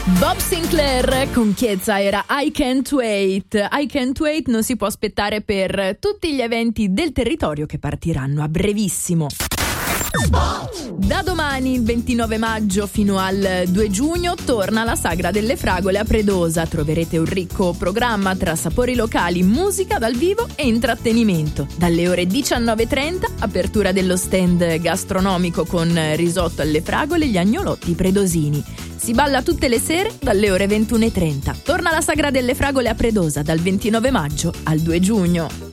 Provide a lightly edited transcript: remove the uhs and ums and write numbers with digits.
Bob Sinclair con Chiezza era I Can't Wait. I Can't Wait non si può aspettare per tutti gli eventi del territorio che partiranno a brevissimo. Da domani, il 29 maggio fino al 2 giugno, torna la Sagra delle Fragole a Predosa. Troverete un ricco programma tra sapori locali, musica dal vivo e intrattenimento. Dalle ore 19:30, apertura dello stand gastronomico con risotto alle fragole e gli agnolotti predosini. Si balla tutte le sere dalle ore 21:30. Torna la Sagra delle Fragole a Predosa dal 29 maggio al 2 giugno.